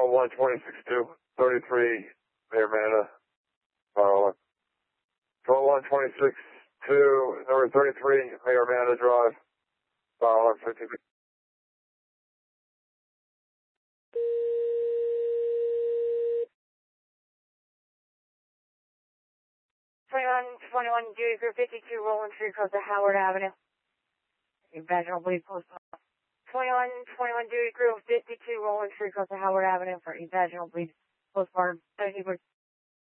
126-2, 33, Mayor Amanda, Fire 126-2, number 33, Mayor Amanda Drive, Fire 50. 21 Duty Group 52, rolling through across the Howard Avenue. Vaginal bleed postpartum. 21 Duty Group 52, rolling through across the Howard Avenue for vaginal bleed postpartum. 30